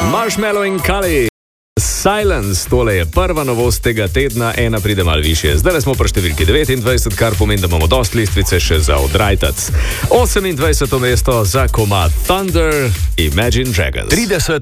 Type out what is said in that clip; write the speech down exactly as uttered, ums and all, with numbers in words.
Marshmallow in Kali. Silence, tole je prva novost tega tedna, ena pride malo višje. Zdaj smo pri številki devetindvajset, kar pomeni, da imamo dost listvice še za odrajtac. osemindvajseto mesto za komad Thunder, Imagine Dragons. trideset